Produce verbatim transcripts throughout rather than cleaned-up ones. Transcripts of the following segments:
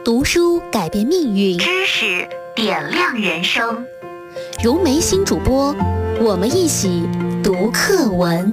读书改变命运， 知识点亮人生。 融媒新主播，我们一起读课文。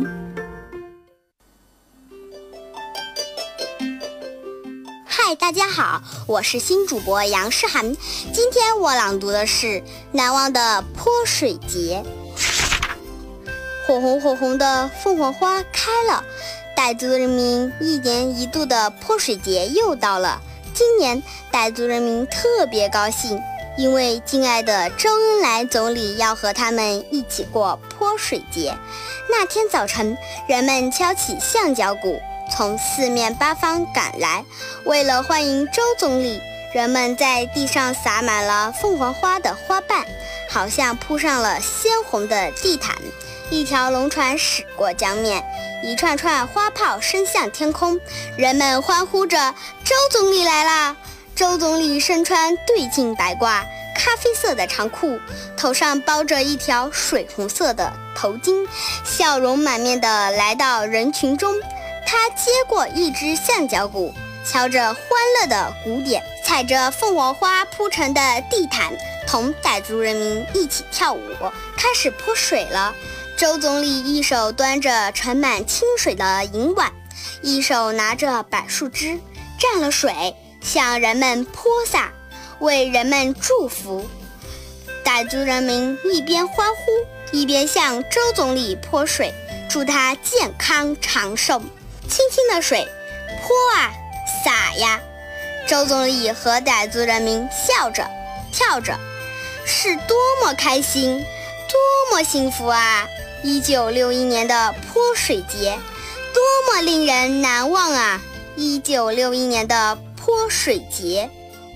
嗨，大家好，我是新主播杨诗涵。今天我朗读的是《难忘的泼水节》。火红火红的凤凰花开了，傣族人民一年一度的泼水节又到了。今年傣族人民特别高兴，因为敬爱的周恩来总理要和他们一起过泼水节。那天早晨，人们敲起象脚鼓，从四面八方赶来。为了欢迎周总理，人们在地上撒满了凤凰花的花瓣，好像铺上了鲜红的地毯。一条龙船驶过江面，一串串花炮升向天空，人们欢呼着：周总理来啦！周总理身穿对襟白褂，咖啡色的长裤，头上包着一条水红色的头巾，笑容满面地来到人群中。他接过一只象脚鼓，敲着欢乐的鼓点，踩着凤凰花铺成的地毯，同傣族人民一起跳舞，开始泼水了。周总理一手端着盛满清水的银碗，一手拿着柏树枝，蘸了水向人们泼洒，为人们祝福。傣族人民一边欢呼，一边向周总理泼水，祝他健康长寿。轻轻的水泼啊洒呀，周总理和傣族人民笑着跳着，是多么开心，多么幸福啊！一九六一年的泼水节，多么令人难忘啊！一九六一年的泼水节。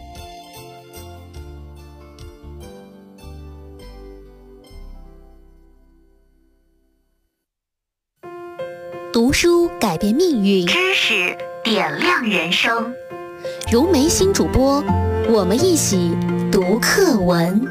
读书改变命运， 知识点亮人生。 融媒新主播，我们一起读课文。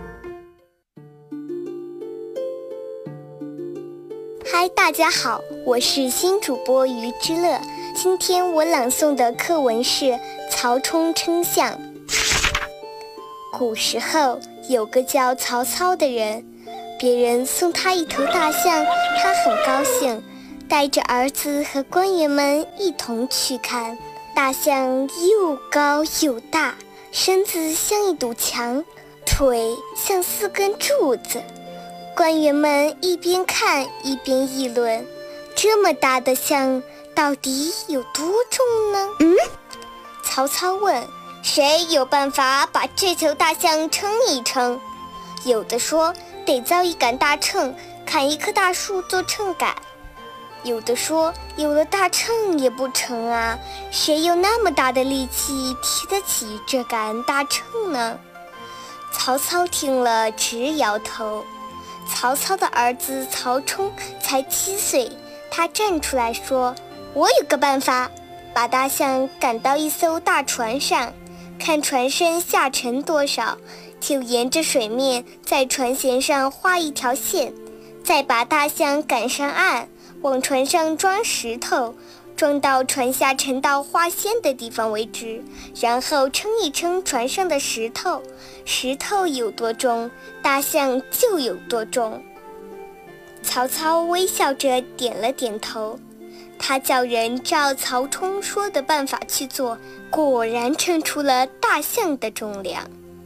嗨，大家好，我是新主播于之乐。今天我朗诵的课文是《曹冲称象》。古时候有个叫曹操的人，别人送他一头大象，他很高兴，带着儿子和官员们一同去看。大象又高又大，身子像一堵墙，腿像四根柱子。官员们一边看一边议论，这么大的象到底有多重呢？嗯，曹操问，谁有办法把这头大象称一称？有的说得造一杆大秤，砍一棵大树做秤杆。有的说有了大秤也不成啊，谁有那么大的力气提得起这杆大秤呢？曹操听了直摇头。曹操的儿子曹冲才七岁，他站出来说，我有个办法，把大象赶到一艘大船上，看船身下沉多少，就沿着水面在船舷上画一条线，再把大象赶上岸，往船上装石头，装到船下沉到画线的地方为止，然后称一称船上的石头，石头有多重，大象就有多重。曹操微笑着点了点头，他叫人照曹冲说的办法去做，果然称出了大象的重量。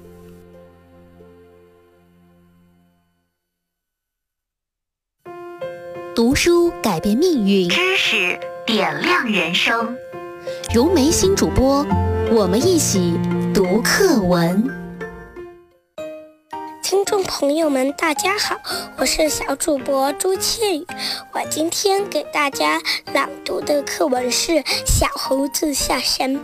读书改变命运， 知识点亮人生。 融媒新主播，我们一起读课文。 听众朋友们大家好，我是小主播朱倩宇。我今天给大家朗读的课文是《小猴子下山》。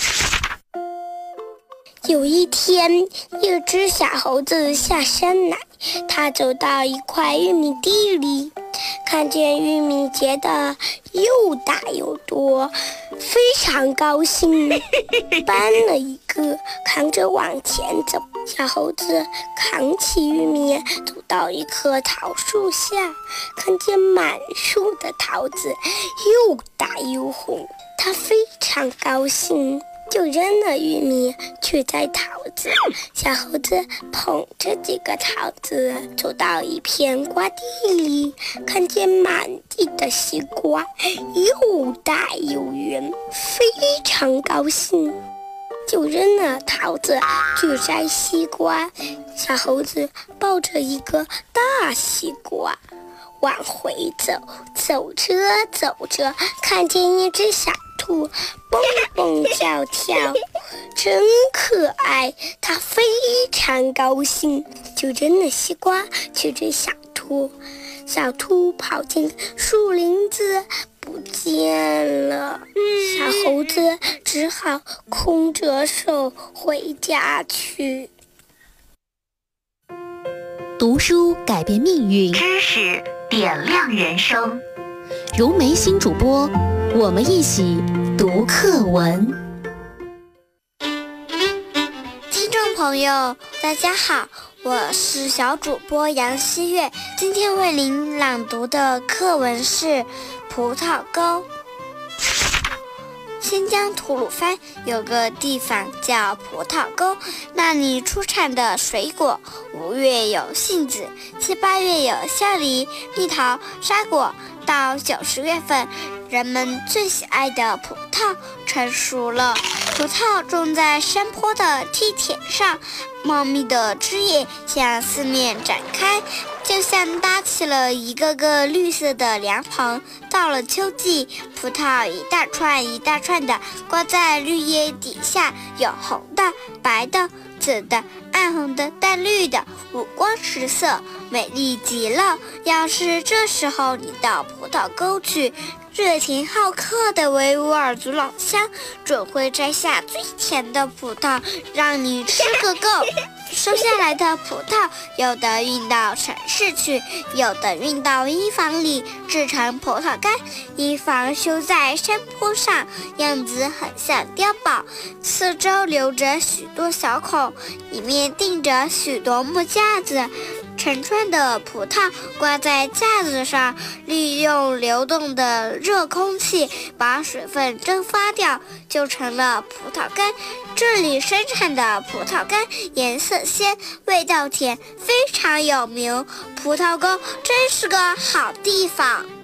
有一天，一只小猴子下山来，它走到一块玉米地里，看见玉米结得又大又多，非常高兴，搬了一个，扛着往前走。小猴子扛起玉米，走到一棵桃树下，看见满树的桃子又大又红，它非常高兴， 就扔了玉米去摘桃子。小猴子捧着几个桃子走到一片瓜地里，看见满地的西瓜，又大又圆，非常高兴，就扔了桃子去摘西瓜。小猴子抱着一个大西瓜往回走，走着走着，看见一只小兔蹦蹦跳跳，真可爱。它非常高兴，就扔了西瓜去追小兔。小兔跑进树林子不见了，小猴子只好空着手回家去。 读书改变命运， 知识点亮人生。 融媒新主播，我们一起读课文。 听众朋友，大家好，我是小主播杨希月，今天为您朗读的课文是《葡萄沟》。新疆吐鲁番有个地方叫葡萄沟，那里出产的水果，五月有杏子，七八月有香梨、蜜桃、沙果，到九十月份，人们最喜爱的葡萄成熟了。葡萄种在山坡的梯田上，茂密的枝叶向四面展开，就像搭起了一个个绿色的凉棚。到了秋季，葡萄一大串一大串的挂在绿叶底下，有红的、白的、紫的、暗红的、淡绿的，五光十色，美丽极了。要是这时候你到葡萄沟去，热情好客的维吾尔族老乡准会摘下最甜的葡萄让你吃个够。收下来的葡萄，有的运到城市去，有的运到衣房里制成葡萄干。衣房修在山坡上，样子很像碉堡，四周留着许多小孔，里面钉着许多木架子。成串的葡萄挂在架子上，利用流动的热空气把水分蒸发掉，就成了葡萄干。这里生产的葡萄干颜色鲜，味道甜，非常有名。葡萄沟真是个好地方。